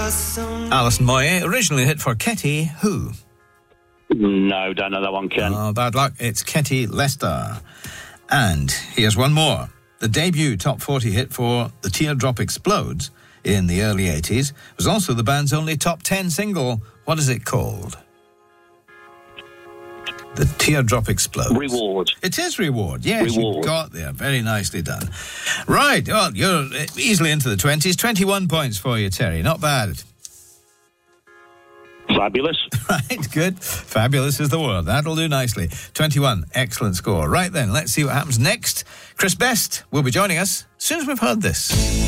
Alison Moyet, originally a hit for Ketty, who? No, don't know that one, Ken. Oh, bad luck. It's Ketty Lester. And here's one more. The debut top 40 hit for The Teardrop Explodes in the early 80s was also the band's only top 10 single. What is it called? The Teardrop Explodes. Reward. It is Reward. Yes, Reward. you got there. Very nicely done. Right. Well, you're easily into the 20s. 21 points for you, Terry. Not bad. Fabulous. Right, good. Fabulous is the word. That'll do nicely. 21, excellent score. Right then, let's see what happens next. Chris Best will be joining us as soon as we've heard this.